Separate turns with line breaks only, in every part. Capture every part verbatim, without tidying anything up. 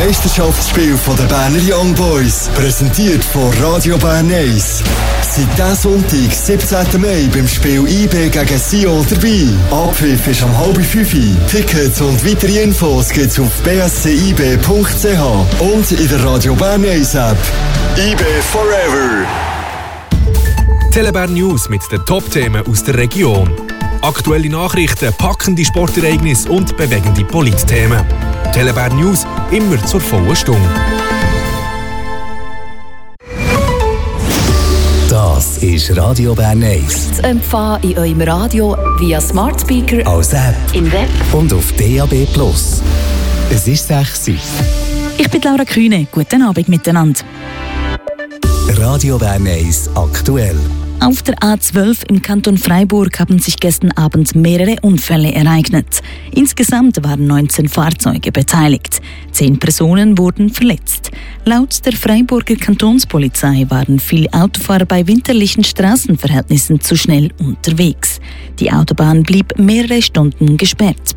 Meisterschaftsspiel der Berner Young Boys, präsentiert von Radio Bern eins. Seit diesem Sonntag, siebzehnten Mai, beim Spiel I B gegen Sion dabei. Abpfiff ist um halb fünf. Tickets und weitere Infos gibt's auf b s c i b punkt c h und in der Radio Bern eins App. I B Forever.
Telebern News mit den Top-Themen aus der Region. Aktuelle Nachrichten, packende Sportereignisse und bewegende Politthemen. Telebern News immer zur vollen Stunde.
Das ist Radio Bern eins.
Zu empfangen in eurem Radio via Smart Speaker,
als App,
im Web
und auf D A B plus. Es ist sechs Uhr.
Ich bin Laura Kühne. Guten Abend miteinander.
Radio Bern eins aktuell.
Auf der A zwölf im Kanton Freiburg haben sich gestern Abend mehrere Unfälle ereignet. Insgesamt waren neunzehn Fahrzeuge beteiligt. Zehn Personen wurden verletzt. Laut der Freiburger Kantonspolizei waren viele Autofahrer bei winterlichen Straßenverhältnissen zu schnell unterwegs. Die Autobahn blieb mehrere Stunden gesperrt.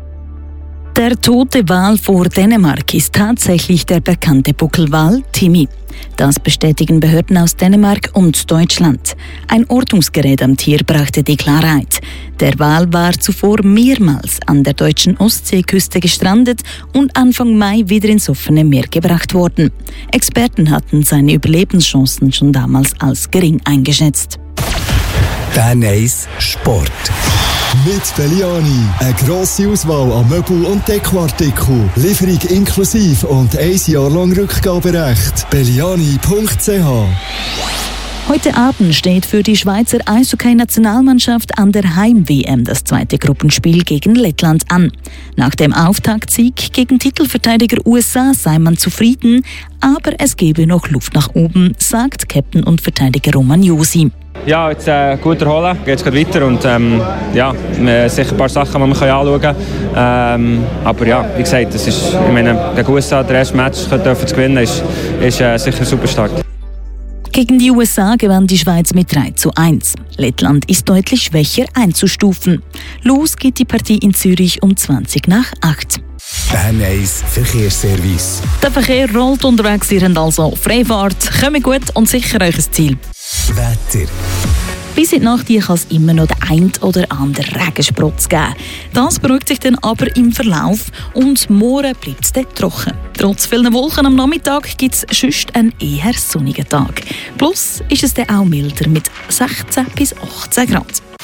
Der tote Wal vor Dänemark ist tatsächlich der bekannte Buckelwal Timmy. Das bestätigen Behörden aus Dänemark und Deutschland. Ein Ortungsgerät am Tier brachte die Klarheit. Der Wal war zuvor mehrmals an der deutschen Ostseeküste gestrandet und Anfang Mai wieder ins offene Meer gebracht worden. Experten hatten seine Überlebenschancen schon damals als gering eingeschätzt.
Bern eins Sport.
Mit Belliani. Eine grosse Auswahl an Möbel- und Dekoartikeln. Lieferung inklusive und ein Jahr lang Rückgaberecht. belliani punkt c h.
Heute Abend steht für die Schweizer Eishockey-Nationalmannschaft an der Heim-W M das zweite Gruppenspiel gegen Lettland an. Nach dem Auftaktsieg gegen Titelverteidiger U S A sei man zufrieden, aber es gebe noch Luft nach oben, sagt Captain und Verteidiger Roman Josi.
Ja, jetzt äh, gut erholen, geht es weiter und ähm, ja, sicher ein paar Sachen, die man anschauen kann. Ähm, aber ja, wie gesagt, das ist, ich meine, gegen U S A, der erste Match zu gewinnen, ist, ist äh, sicher ein super Start.
Gegen die U S A gewann die Schweiz mit drei zu eins. Lettland ist deutlich schwächer einzustufen. Los geht die Partie in Zürich um zwanzig nach acht.
Bern eins Verkehrsservice.
Der Verkehr rollt unterwegs, ihr habt also Freifahrt. Kommt gut und sicher euch ein Ziel.
Wetter.
Bis in die Nacht kann es immer noch den ein oder anderen Regensprotz geben. Das beruhigt sich dann aber im Verlauf und morgen bleibt es dann trocken. Trotz vielen Wolken am Nachmittag gibt es sonst einen eher sonnigen Tag. Plus ist es dann auch milder mit sechzehn bis achtzehn Grad.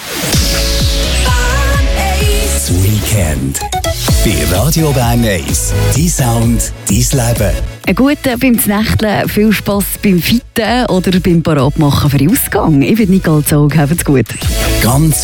Das Weekend. Bei Radio Bern eins. Dein Sound, dein Leben.
Ein guter beim Znächteln, viel Spass beim Fitten oder beim Paratmachen für den Ausgang. Ich bin Nicole Zog, habt's gut.
Ganz